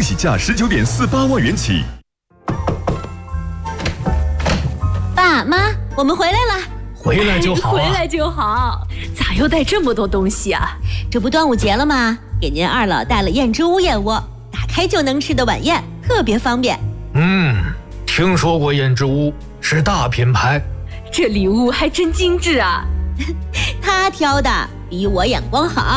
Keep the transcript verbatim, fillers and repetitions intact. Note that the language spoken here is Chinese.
惊喜价十九点四八万元起。 爸妈，我们回来了。 回来就好、啊、 回来就好。咋又带这么多东西啊？ 这不端午节了吗？给您二老带了燕之屋燕窝，打开就能吃的晚宴，特别方便。 嗯，听说过燕之屋，是大品牌。 这礼物还真精致啊。 他挑的比我眼光好。